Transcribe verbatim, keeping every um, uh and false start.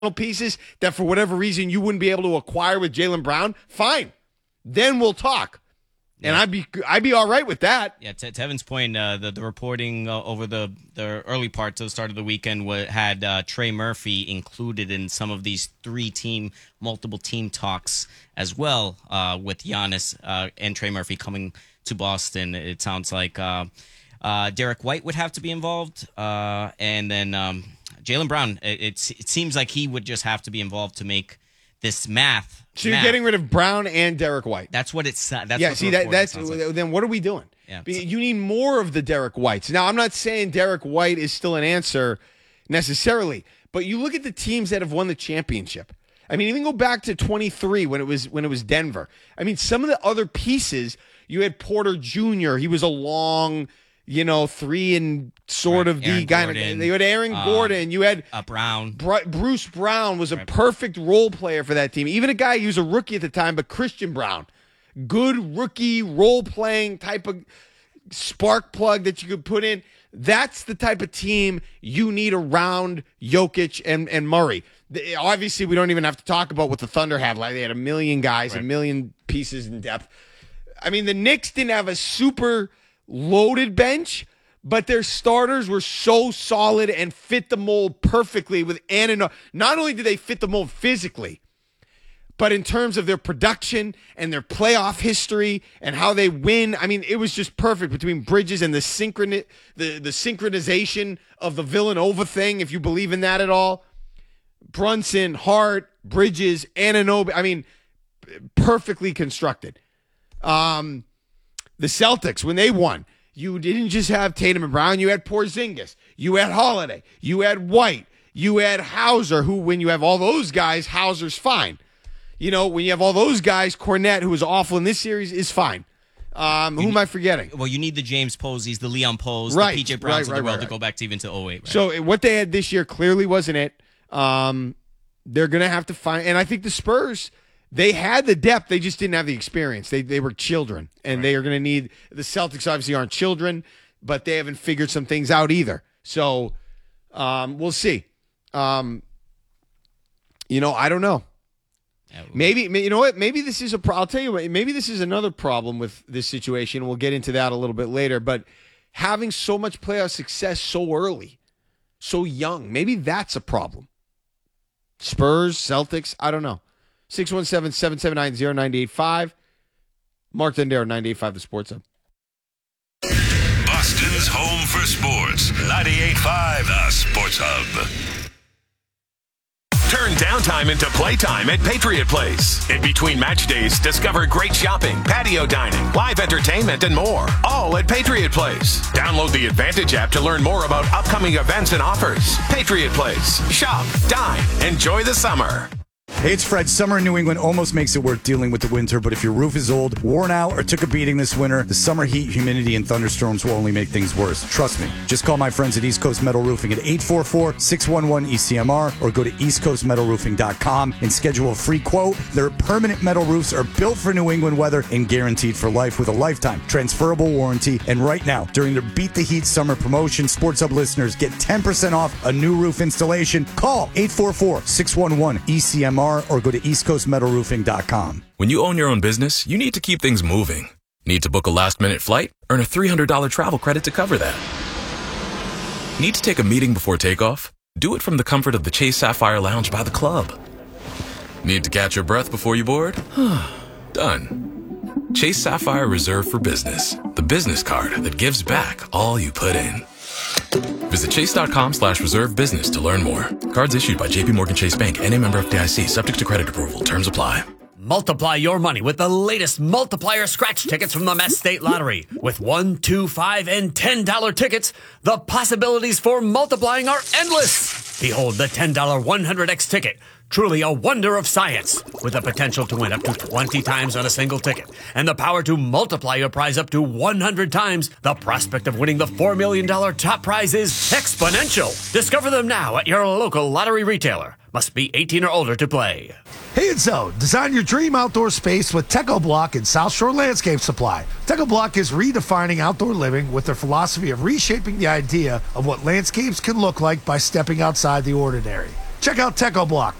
pieces that for whatever reason you wouldn't be able to acquire with Jaylen Brown, fine. Then we'll talk. And Yeah. I'd be I'd be all right with that. Yeah, to, to Evan's point, uh, the, the reporting uh, over the, the early part to the start of the weekend w- had uh, Trey Murphy included in some of these three-team, multiple-team talks as well uh, with Giannis uh, and Trey Murphy coming to Boston. It sounds like uh, uh, Derek White would have to be involved, uh, and then um, Jaylen Brown. It, it's, it seems like he would just have to be involved to make this math. So you're math. getting rid of Brown and Derek White. That's what it's. That's yeah, what see the that reporting that's sounds like. then what are we doing? Yeah. Be- You need more of the Derek Whites. Now, I'm not saying Derek White is still an answer necessarily, but you look at the teams that have won the championship. I mean, even go back to twenty-three when it was when it was Denver. I mean, some of the other pieces, you had Porter Junior He was a long, you know, three and sort Right. of Aaron the guy. Gordon, You had Aaron um, Gordon. You had Uh, Brown. Bru- Bruce Brown was a perfect role player for that team. Even a guy who was a rookie at the time, but Christian Brown, good rookie role playing type of spark plug that you could put in. That's the type of team you need around Jokic and, and Murray. The- obviously, we don't even have to talk about what the Thunder had. Like they had a million guys, Right. a million pieces in depth. I mean, the Knicks didn't have a super loaded bench, but their starters were so solid and fit the mold perfectly with Anunoby. Not only did they fit the mold physically, but in terms of their production and their playoff history and how they win, I mean, it was just perfect between Bridges and the synchroni- the, the synchronization of the Villanova thing, if you believe in that at all. Brunson, Hart, Bridges, Anunoby. I mean, perfectly constructed. Um, the Celtics, when they won, you didn't just have Tatum and Brown. You had Porzingis. You had Holiday. You had White. You had Hauser, who, when you have all those guys, Hauser's fine. You know, when you have all those guys, Cornette, who was awful in this series, is fine. Um, who am I forgetting? Well, you need the James Posies, the Leon Pose, Right, the P J Browns right, of the right, world right, to go back to even to oh eight. Right? So what they had this year clearly wasn't it. Um, they're going to have to find, and I think the Spurs, they had the depth, they just didn't have the experience. They they were children, and Right. they are going to need, the Celtics obviously aren't children, but they haven't figured some things out either. So um, we'll see. Um, you know, I don't know. Yeah, well, Maybe, you know what? Maybe this is a pro- I'll tell you what, maybe this is another problem with this situation. We'll get into that a little bit later, but having so much playoff success so early, so young, maybe that's a problem. Spurs, Celtics, I don't know. six one seven, seven seven nine, zero nine eight five. Mark Dendero, nine eight five, The Sports Hub. Boston's home for sports. ninety-eight point five, The Sports Hub. Turn downtime into playtime at Patriot Place. In between match days, discover great shopping, patio dining, live entertainment, and more. All at Patriot Place. Download the Advantage app to learn more about upcoming events and offers. Patriot Place. Shop, dine, enjoy the summer. Hey, it's Fred. Summer in New England almost makes it worth dealing with the winter, but if your roof is old, worn out, or took a beating this winter, the summer heat, humidity, and thunderstorms will only make things worse. Trust me. Just call my friends at East Coast Metal Roofing at eight four four, six one one, E C M R or go to east coast metal roofing dot com and schedule a free quote. Their permanent metal roofs are built for New England weather and guaranteed for life with a lifetime transferable warranty. And right now, during their Beat the Heat summer promotion, Sports Hub listeners get ten percent off a new roof installation. Call eight four four, six one one, E C M R or go to east coast metal roofing dot com. When you own your own business, you need to keep things moving. Need to book a last-minute flight? Earn a three hundred dollars travel credit to cover that. Need to take a meeting before takeoff? Do it from the comfort of the Chase Sapphire Lounge by the club. Need to catch your breath before you board? Done. Chase Sapphire Reserve for Business, the business card that gives back all you put in. Visit chase.com slash reserve business to learn more. Cards issued by J P Morgan Chase Bank and a member of F D I C, subject to credit approval. Terms apply. Multiply your money with the latest multiplier scratch tickets from the Mass State Lottery. With one, two, five, and ten dollar tickets, the possibilities for multiplying are endless. Behold the ten dollar one hundred X ticket. Truly a wonder of science, with the potential to win up to twenty times on a single ticket, and the power to multiply your prize up to one hundred times. The prospect of winning the four million dollars top prize is exponential. Discover them now at your local lottery retailer. Must be eighteen or older to play. Hey, it's Zoe. Design your dream outdoor space with Techo Block and South Shore Landscape Supply. Techo Block is redefining outdoor living with their philosophy of reshaping the idea of what landscapes can look like by stepping outside the ordinary. Check out Techo Block.